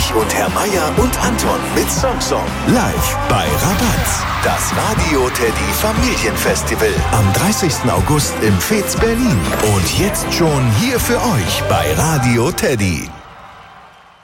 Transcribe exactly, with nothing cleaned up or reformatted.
Ludwig und Herr Meier und Anton mit Song Song. Live bei Rabatz. Das Radio Teddy Familienfestival am dreißigsten August im Fez Berlin. Und jetzt schon hier für euch bei Radio Teddy.